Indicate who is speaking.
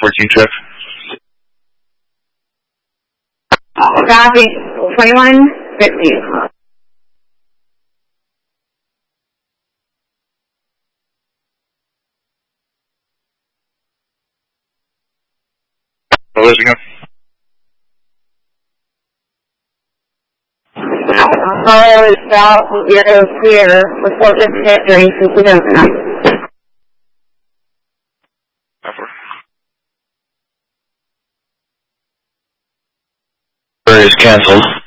Speaker 1: 14 check.
Speaker 2: Copy. 2150.
Speaker 1: Losing him.
Speaker 2: Follow is south, zero clear, report this hit during Supernova.
Speaker 1: Is canceled.